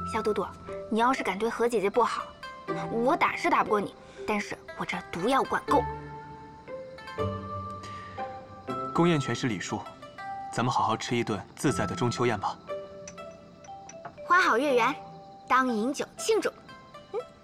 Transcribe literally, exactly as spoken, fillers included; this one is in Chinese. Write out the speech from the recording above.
小赌赌，你要是敢对何姐姐不好，我打是打不过你，但是我这毒药管够。 宫宴全是礼数，咱们好好吃一顿自在的中秋宴吧。 花好月圆，当饮酒庆祝。